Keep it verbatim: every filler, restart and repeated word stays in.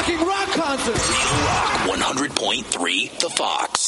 fucking rock concert. Real Rock one hundred point three, The Fox.